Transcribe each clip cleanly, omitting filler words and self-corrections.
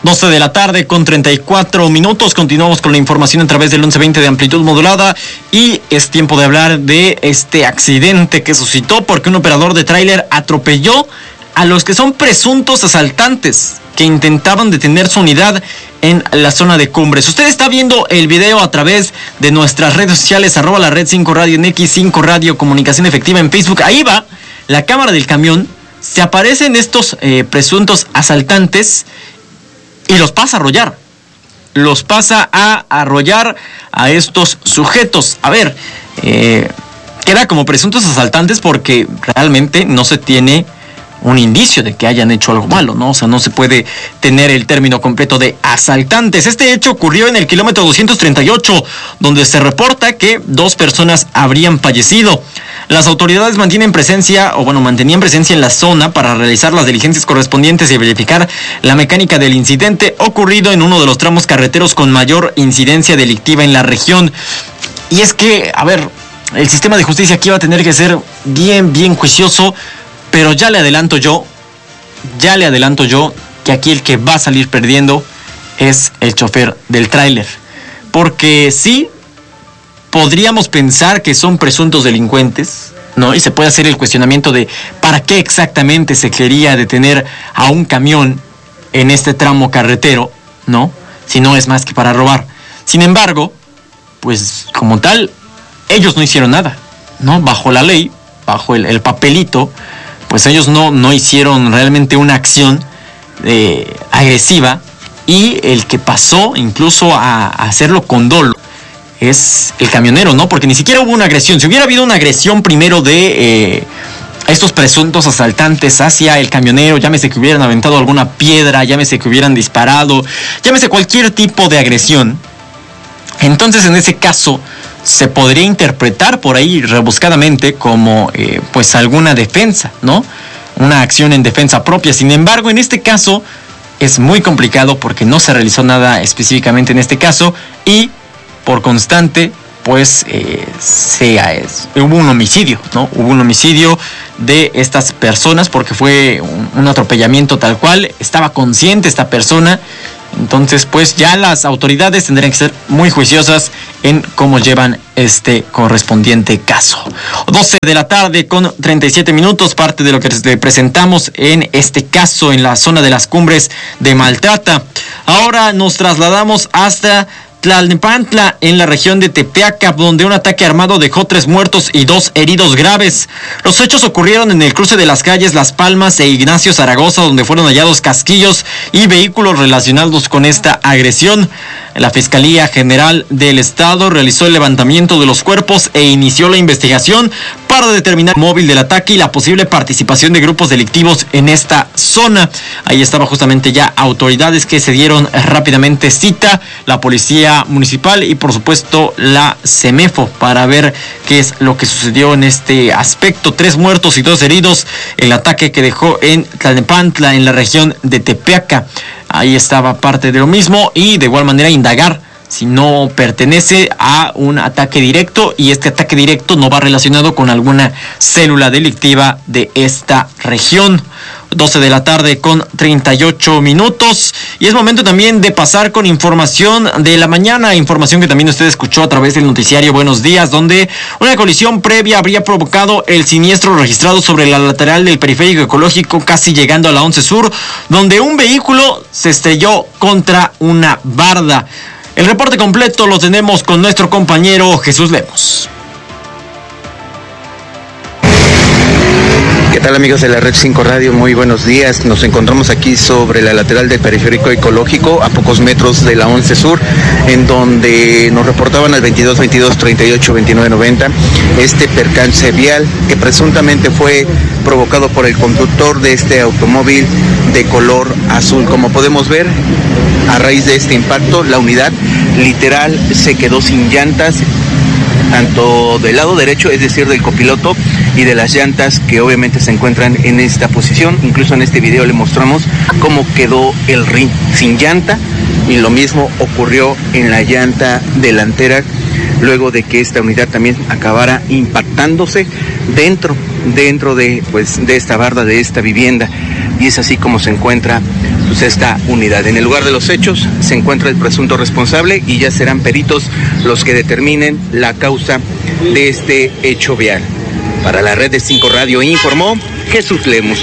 12 de la tarde con 34 minutos. Continuamos con la información a través del 1120 de amplitud modulada y es tiempo de hablar de este accidente que suscitó porque un operador de tráiler atropelló a los que son presuntos asaltantes que intentaban detener su unidad en la zona de Cumbres. Usted está viendo el video a través de nuestras redes sociales, @la red 5 radio en X, 5 radio comunicación efectiva en Facebook. Ahí va la cámara del camión, se aparecen estos presuntos asaltantes y los pasa a arrollar. Los pasa a arrollar a estos sujetos. A ver, queda como presuntos asaltantes porque realmente no se tiene un indicio de que hayan hecho algo malo, ¿no? O sea, no se puede tener el término completo de asaltantes. Este hecho ocurrió en el kilómetro 238, donde se reporta que 2 personas habrían fallecido. Las autoridades mantenían presencia en la zona para realizar las diligencias correspondientes y verificar la mecánica del incidente ocurrido en uno de los tramos carreteros con mayor incidencia delictiva en la región. Y es que, a ver, el sistema de justicia aquí va a tener que ser bien juicioso, pero ya le adelanto yo que aquí el que va a salir perdiendo es el chofer del tráiler. Porque sí, podríamos pensar que son presuntos delincuentes, ¿no? Y se puede hacer el cuestionamiento de ¿para qué exactamente se quería detener a un camión en este tramo carretero, ¿no? Si no es más que para robar. Sin embargo, pues como tal, ellos no hicieron nada, ¿no? Bajo la ley, bajo el papelito, pues ellos no hicieron realmente una acción agresiva, y el que pasó incluso a hacerlo con dolo es el camionero, ¿no? Porque ni siquiera hubo una agresión. Si hubiera habido una agresión primero de estos presuntos asaltantes hacia el camionero, llámese que hubieran aventado alguna piedra, llámese que hubieran disparado, llámese cualquier tipo de agresión, entonces en ese caso se podría interpretar por ahí rebuscadamente como pues alguna defensa, ¿no? Una acción en defensa propia. Sin embargo, en este caso es muy complicado porque no se realizó nada específicamente en este caso y por constante pues hubo un homicidio, ¿no? Hubo un homicidio de estas personas porque fue un atropellamiento tal cual. Estaba consciente esta persona. Entonces, pues ya las autoridades tendrían que ser muy juiciosas en cómo llevan este correspondiente caso. 12 de la tarde con 37 minutos, parte de lo que les presentamos en este caso en la zona de las Cumbres de Maltrata. Ahora nos trasladamos hasta Tlalnepantla, en la región de Tepeaca, donde un ataque armado dejó 3 muertos y 2 heridos graves. Los hechos ocurrieron en el cruce de las calles Las Palmas e Ignacio Zaragoza, donde fueron hallados casquillos y vehículos relacionados con esta agresión. La Fiscalía General del Estado realizó el levantamiento de los cuerpos e inició la investigación para determinar el móvil del ataque y la posible participación de grupos delictivos en esta zona. Ahí estaba justamente ya autoridades que se dieron rápidamente cita, la Policía Municipal y por supuesto la CEMEFO, para ver qué es lo que sucedió en este aspecto. 3 muertos y 2 heridos, el ataque que dejó en Tlalnepantla, en la región de Tepeaca. Ahí estaba parte de lo mismo y de igual manera indagar si no pertenece a un ataque directo y este ataque directo no va relacionado con alguna célula delictiva de esta región. 12 de la tarde con 38 minutos y es momento también de pasar con información de la mañana, información que también usted escuchó a través del noticiario Buenos Días, donde una colisión previa habría provocado el siniestro registrado sobre la lateral del periférico ecológico, casi llegando a la 11 Sur, donde un vehículo se estrelló contra una barda. El reporte completo lo tenemos con nuestro compañero Jesús Lemos. ¿Qué tal, amigos de la Red 5 Radio? Muy buenos días. Nos encontramos aquí sobre la lateral del periférico ecológico, a pocos metros de la 11 Sur, en donde nos reportaban al 22 22 38 29 90 este percance vial que presuntamente fue provocado por el conductor de este automóvil de color azul. Como podemos ver, a raíz de este impacto, la unidad literal se quedó sin llantas, tanto del lado derecho, es decir, del copiloto, y de las llantas que obviamente se encuentran en esta posición. Incluso en este video le mostramos cómo quedó el rin sin llanta, y lo mismo ocurrió en la llanta delantera, luego de que esta unidad también acabara impactándose dentro de esta barda de esta vivienda. Y es así como se encuentra pues esta unidad. En el lugar de los hechos se encuentra el presunto responsable y ya serán peritos los que determinen la causa de este hecho vial. Para la red de 5 Radio informó Jesús Lemus.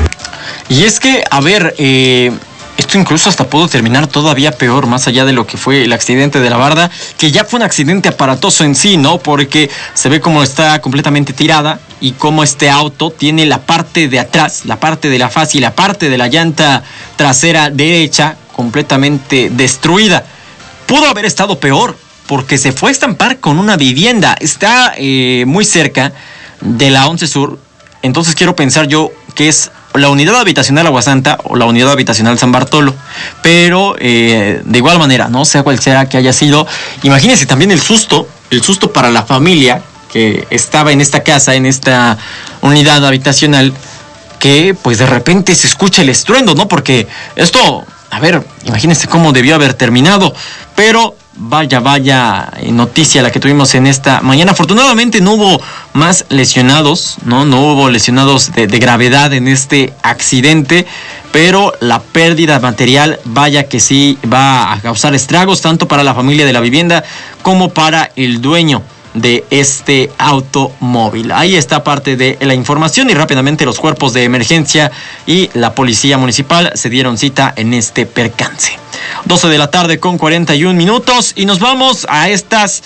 Y es que, a ver, esto incluso hasta pudo terminar todavía peor, más allá de lo que fue el accidente de la barda, que ya fue un accidente aparatoso en sí, ¿no? Porque se ve cómo está completamente tirada y cómo este auto tiene la parte de atrás, la parte de la faz y la parte de la llanta trasera derecha completamente destruida. Pudo haber estado peor, porque se fue a estampar con una vivienda. Está muy cerca de la 11 Sur, entonces quiero pensar yo que es la unidad habitacional Aguasanta o la unidad habitacional San Bartolo, pero de igual manera, no sea cual sea que haya sido, imagínense también el susto para la familia que estaba en esta casa, en esta unidad habitacional, que pues de repente se escucha el estruendo, ¿no? Porque esto, a ver, imagínense cómo debió haber terminado, pero vaya noticia la que tuvimos en esta mañana. Afortunadamente no hubo más lesionados, no hubo lesionados de gravedad en este accidente, pero la pérdida material, vaya que sí va a causar estragos tanto para la familia de la vivienda como para el dueño de este automóvil. Ahí está parte de la información y rápidamente los cuerpos de emergencia y la policía municipal se dieron cita en este percance. 12 de la tarde con 41 minutos y nos vamos a estas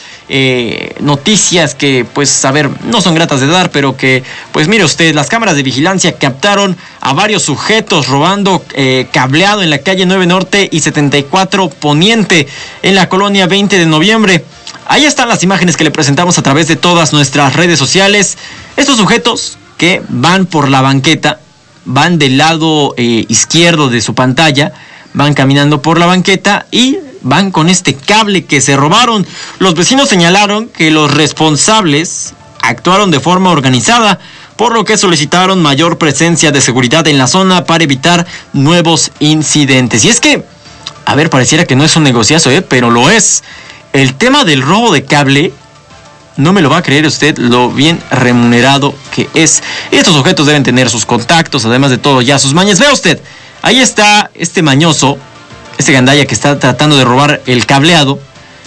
noticias que, pues, a ver, no son gratas de dar, pero que, pues, mire usted, las cámaras de vigilancia captaron a varios sujetos robando cableado en la calle 9 Norte y 74 Poniente en la colonia 20 de noviembre. Ahí están las imágenes que le presentamos a través de todas nuestras redes sociales. Estos sujetos que van por la banqueta, van del lado izquierdo de su pantalla, van caminando por la banqueta y van con este cable que se robaron. Los vecinos señalaron que los responsables actuaron de forma organizada, por lo que solicitaron mayor presencia de seguridad en la zona para evitar nuevos incidentes. Y es que, a ver, pareciera que no es un negociazo, pero lo es. El tema del robo de cable, no me lo va a creer usted lo bien remunerado que es. Estos sujetos deben tener sus contactos, además de todo ya sus mañas. Vea usted, ahí está este mañoso, este gandalla que está tratando de robar el cableado.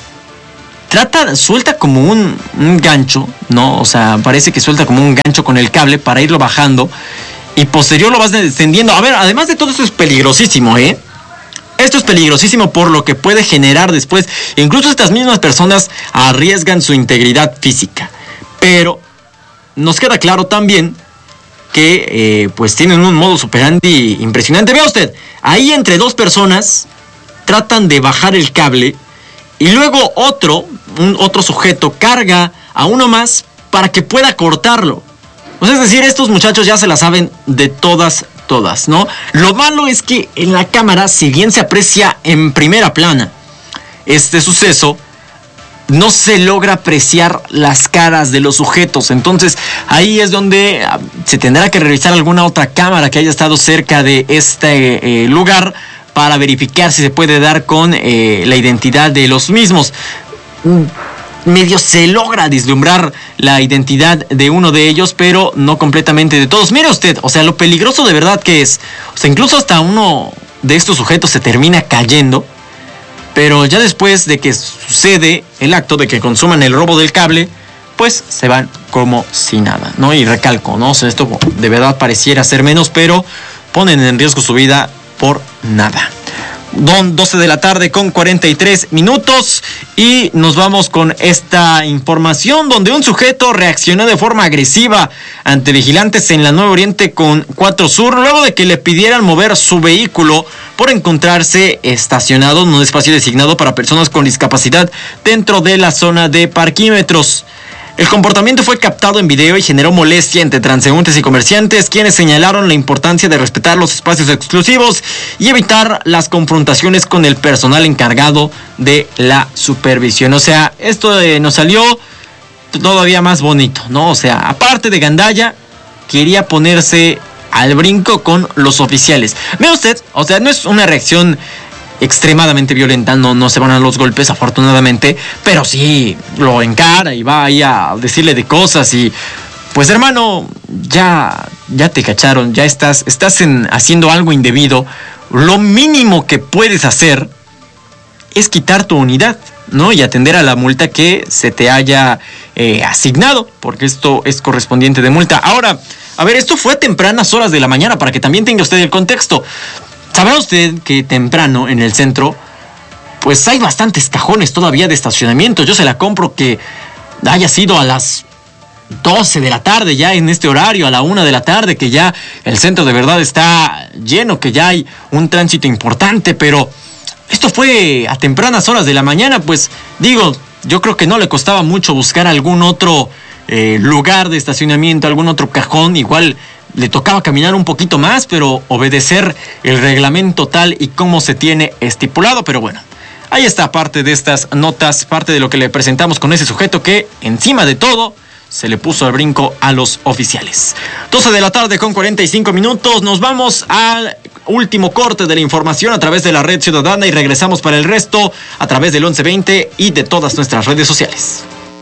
Suelta como un gancho, ¿no? O sea, parece que suelta como un gancho con el cable para irlo bajando y posterior lo vas descendiendo. A ver, además de todo esto es peligrosísimo, Esto es peligrosísimo por lo que puede generar después. Incluso estas mismas personas arriesgan su integridad física. Pero nos queda claro también que pues tienen un modus operandi impresionante. Vea usted, ahí entre dos personas tratan de bajar el cable y luego otro sujeto carga a uno más para que pueda cortarlo. O sea, es decir, estos muchachos ya se la saben de todas, ¿no? Lo malo es que en la cámara, si bien se aprecia en primera plana este suceso, no se logra apreciar las caras de los sujetos. Entonces, ahí es donde se tendrá que revisar alguna otra cámara que haya estado cerca de este lugar para verificar si se puede dar con la identidad de los mismos. Medio se logra vislumbrar la identidad de uno de ellos, pero no completamente de todos. Mire usted, o sea, lo peligroso de verdad que es. O sea, incluso hasta uno de estos sujetos se termina cayendo, pero ya después de que sucede el acto de que consuman el robo del cable, pues se van como si nada, ¿no? Y recalco, ¿no? O sea, esto de verdad pareciera ser menos, pero ponen en riesgo su vida por nada. 12 de la tarde con 43 minutos y nos vamos con esta información donde un sujeto reaccionó de forma agresiva ante vigilantes en la 9 Oriente con 4 Sur luego de que le pidieran mover su vehículo por encontrarse estacionado en un espacio designado para personas con discapacidad dentro de la zona de parquímetros. El comportamiento fue captado en video y generó molestia entre transeúntes y comerciantes, quienes señalaron la importancia de respetar los espacios exclusivos y evitar las confrontaciones con el personal encargado de la supervisión. O sea, esto nos salió todavía más bonito, ¿no? O sea, aparte de gandalla, quería ponerse al brinco con los oficiales. Ve usted, o sea, no es una reacción extremadamente violenta, no se van a los golpes afortunadamente, pero sí lo encara y va ahí a decirle de cosas y pues hermano, ya te cacharon, ya estás haciendo algo indebido, lo mínimo que puedes hacer es quitar tu unidad, ¿no? Y atender a la multa que se te haya asignado, porque esto es correspondiente de multa. Ahora, a ver, esto fue a tempranas horas de la mañana, para que también tenga usted el contexto. Sabrá usted que temprano en el centro, pues hay bastantes cajones todavía de estacionamiento. Yo se la compro que haya sido a las 12 de la tarde, ya en este horario, a la 1 de la tarde, que ya el centro de verdad está lleno, que ya hay un tránsito importante, pero esto fue a tempranas horas de la mañana. Pues digo, yo creo que no le costaba mucho buscar algún otro lugar de estacionamiento, algún otro cajón. Igual le tocaba caminar un poquito más, pero obedecer el reglamento tal y como se tiene estipulado. Pero bueno, ahí está parte de estas notas, parte de lo que le presentamos con ese sujeto que, encima de todo, se le puso al brinco a los oficiales. 12 de la tarde con 45 minutos. Nos vamos al último corte de la información a través de la Red Ciudadana y regresamos para el resto a través del 1120 y de todas nuestras redes sociales.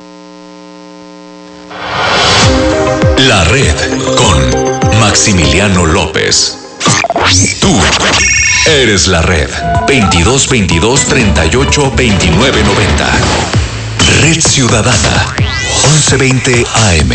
La Red con Maximiliano López. Tú eres la Red. 22 22 38 29 90. Red Ciudadana. 1120 AM.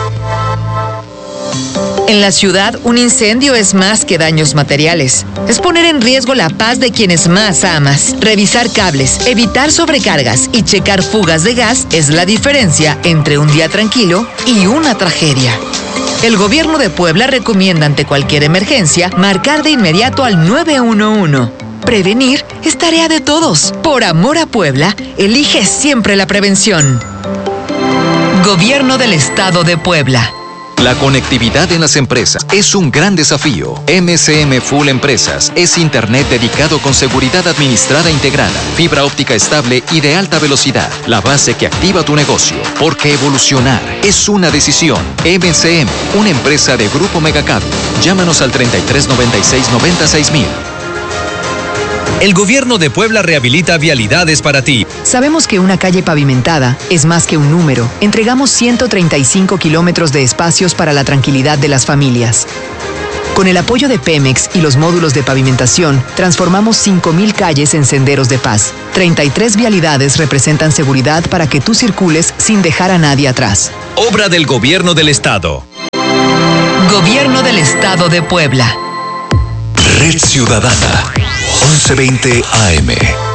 En la ciudad, un incendio es más que daños materiales. Es poner en riesgo la paz de quienes más amas. Revisar cables, evitar sobrecargas y checar fugas de gas es la diferencia entre un día tranquilo y una tragedia. El gobierno de Puebla recomienda ante cualquier emergencia marcar de inmediato al 911. Prevenir es tarea de todos. Por amor a Puebla, elige siempre la prevención. Gobierno del Estado de Puebla. La conectividad en las empresas es un gran desafío. MCM Full Empresas es internet dedicado con seguridad administrada integrada, fibra óptica estable y de alta velocidad. La base que activa tu negocio, porque evolucionar es una decisión. MCM, una empresa de Grupo Megacable. Llámanos al 3396 96000. El gobierno de Puebla rehabilita vialidades para ti. Sabemos que una calle pavimentada es más que un número. Entregamos 135 kilómetros de espacios para la tranquilidad de las familias. Con el apoyo de Pemex y los módulos de pavimentación, transformamos 5,000 calles en senderos de paz. 33 vialidades representan seguridad para que tú circules sin dejar a nadie atrás. Obra del Gobierno del Estado. Gobierno del Estado de Puebla. Red Ciudadana. 1120 AM.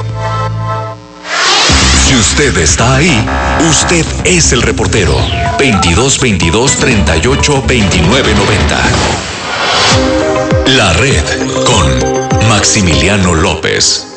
Si usted está ahí, usted es el reportero. 22 22 38 29 90. La Red con Maximiliano López.